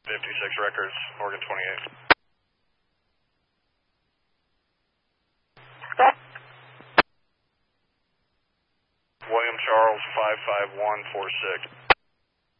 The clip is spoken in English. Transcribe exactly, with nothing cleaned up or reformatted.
fifty-six records, Oregon twenty-eight. William Charles five five one four six.